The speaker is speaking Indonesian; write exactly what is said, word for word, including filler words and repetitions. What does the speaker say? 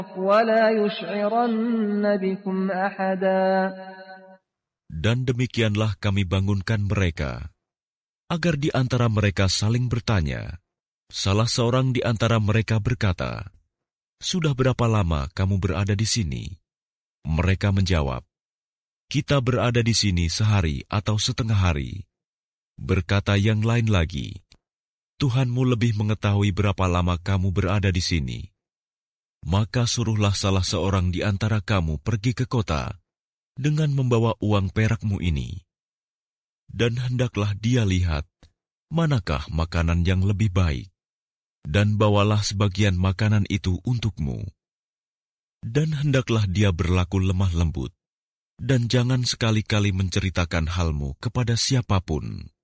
ولا يشعرن بكم أحدا. Dan demikianlah kami bangunkan mereka, agar di antara mereka saling bertanya. Salah seorang di antara mereka berkata, "Sudah berapa lama kamu berada di sini?" Mereka menjawab, "Kita berada di sini sehari atau setengah hari." Berkata yang lain lagi, "Tuhanmu lebih mengetahui berapa lama kamu berada di sini. Maka suruhlah salah seorang di antara kamu pergi ke kota dengan membawa uang perakmu ini. Dan hendaklah dia lihat manakah makanan yang lebih baik, dan bawalah sebagian makanan itu untukmu. Dan hendaklah dia berlaku lemah lembut, dan jangan sekali-kali menceritakan halmu kepada siapapun."